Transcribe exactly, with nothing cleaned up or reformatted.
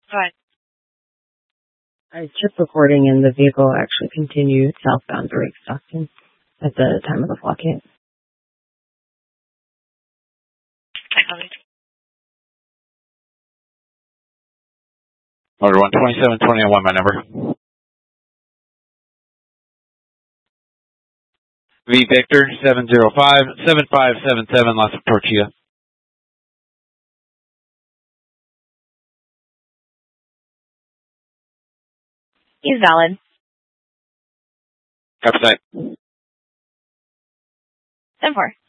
Fine. I checked recording and the vehicle actually continued southbound to Lake Stockton at the time of the blockade. Order one twenty-seven twenty-one, my number. V Victor seven zero five seven five seven seven Las Torchilla. He's valid. Copy site. ten four.